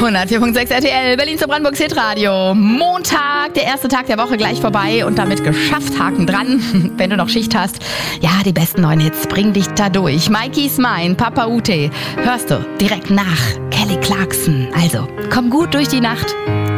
104.6 RTL, Berlin zu Brandenburgs Hitradio. Montag, der erste Tag der Woche gleich vorbei und damit geschafft, Haken dran. Wenn du noch Schicht hast, ja, die besten neuen Hits, bring dich da durch. Mikey's Mine, Papa Ute, hörst du direkt nach Kelly Clarkson. Also, komm gut durch die Nacht.